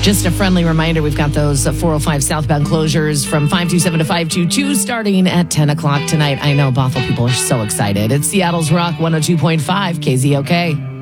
Just a friendly reminder, we've got those 405 southbound closures from 527 to 522 starting at 10 o'clock tonight. I know Bothell people are so excited. It's Seattle's Rock 102.5 KZOK.